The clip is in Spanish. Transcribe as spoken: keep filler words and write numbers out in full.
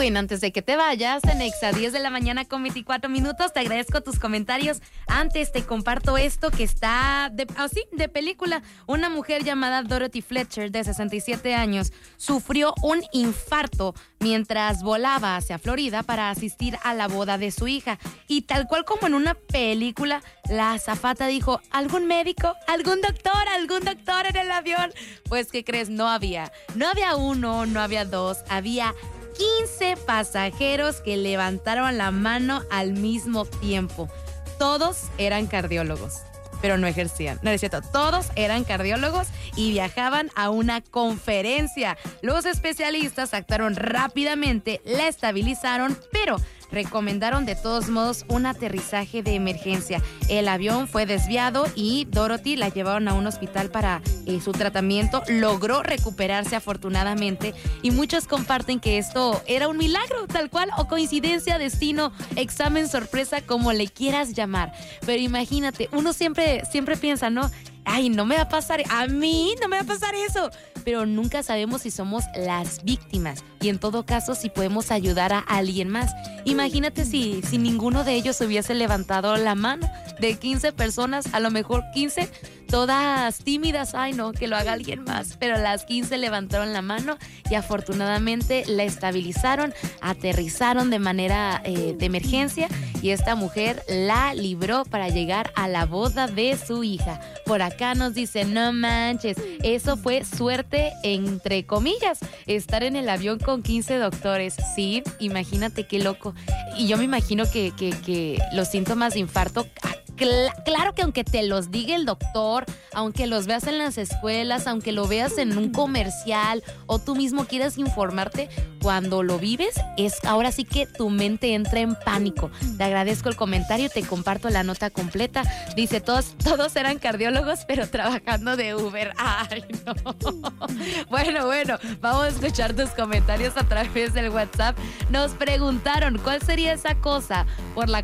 Bueno, antes de que te vayas, en Exa diez de la mañana con veinticuatro minutos, te agradezco tus comentarios. Antes te comparto esto que está, de, así, de película. Una mujer llamada Dorothy Fletcher, de sesenta y siete años, sufrió un infarto mientras volaba hacia Florida para asistir a la boda de su hija. Y tal cual como en una película, la azafata dijo, ¿algún médico? ¿Algún doctor? ¿Algún doctor en el avión? Pues, ¿qué crees? No había. No había uno, no había dos, había quince pasajeros que levantaron la mano al mismo tiempo. Todos eran cardiólogos, pero no ejercían. No es cierto, todos eran cardiólogos y viajaban a una conferencia. Los especialistas actuaron rápidamente, la estabilizaron, pero recomendaron de todos modos un aterrizaje de emergencia. El avión fue desviado y Dorothy la llevaron a un hospital para eh, su tratamiento. Logró recuperarse afortunadamente y muchos comparten que esto era un milagro, tal cual, o coincidencia, destino, examen sorpresa, como le quieras llamar. Pero imagínate, uno siempre, siempre piensa, ¿no? Ay, no me va a pasar, a mí no me va a pasar eso. Pero nunca sabemos si somos las víctimas y en todo caso si podemos ayudar a alguien más. Imagínate si, si ninguno de ellos hubiese levantado la mano. De quince personas, a lo mejor quince, todas tímidas, ay no, que lo haga alguien más. Pero las quince levantaron la mano y afortunadamente la estabilizaron, aterrizaron de manera eh, de emergencia y esta mujer la libró para llegar a la boda de su hija. Por acá nos dice, no manches, eso fue suerte entre comillas, estar en el avión con quince doctores. Sí, imagínate qué loco. Y yo me imagino que, que, que los síntomas de infarto, cl- claro que aunque te los diga el doctor, aunque los veas en las escuelas, aunque lo veas en un comercial o tú mismo quieras informarte, cuando lo vives es ahora sí que tu mente entra en pánico. Te agradezco el comentario, te comparto la nota completa. Dice, todos, todos eran cardiólogos, pero trabajando de Uber. Ay, no. Bueno, bueno, vamos a escuchar tus comentarios a través del WhatsApp. Nos preguntaron, ¿cuál sería esa cosa por la